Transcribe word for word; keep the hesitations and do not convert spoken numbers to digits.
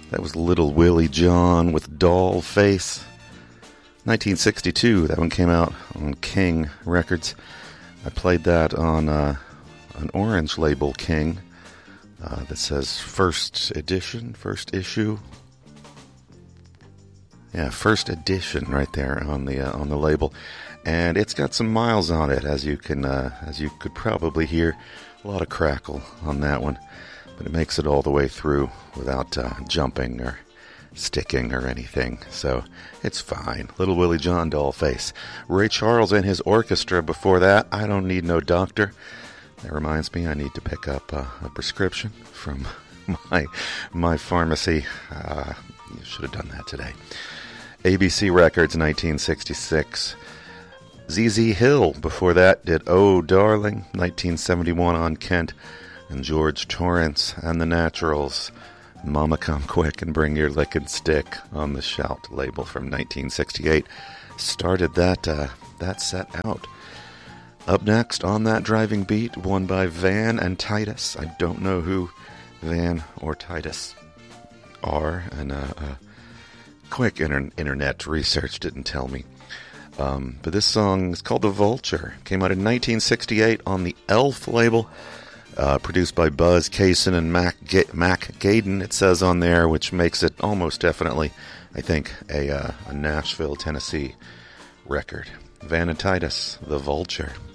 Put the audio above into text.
That was Little Willie John with Doll Face. nineteen sixty-two, that one came out on King Records. I played that on uh, an orange label, King, uh, that says first edition, first issue. Yeah, first edition right there on the uh, on the label. And it's got some miles on it, as you can uh, as you could probably hear. A lot of crackle on that one, but it makes it all the way through without uh, jumping or sticking or anything, so it's fine. Little Willie John, Dollface. Ray Charles and his orchestra before that. I Don't Need No Doctor. That reminds me, I need to pick up uh, a prescription from my my pharmacy. Uh, you should have done that today. A B C Records, nineteen sixty-six. Z Z Hill before that did Oh Darling, nineteen seventy-one on Kent. And George Torrance and the Naturals, Mama Come Quick and Bring Your Lickin' Stick on the Shout label from nineteen sixty-eight. Started that uh, that set out. Up next on that driving beat, one by Van and Titus. I don't know who Van or Titus are, and uh, uh, quick inter- internet research didn't tell me. Um, but this song is called The Vulture. Came out in nineteen sixty-eight on the Elf label. Uh, produced by Buzz Cason and Mac, Ga- Mac Gaden, it says on there, which makes it almost definitely, I think, a, uh, a Nashville, Tennessee record. Van and Titus, The Vulture.